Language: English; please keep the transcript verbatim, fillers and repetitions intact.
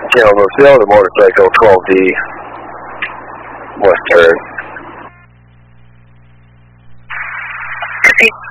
Kalamazoo, the motorcycle twelve D, west turn. Copy.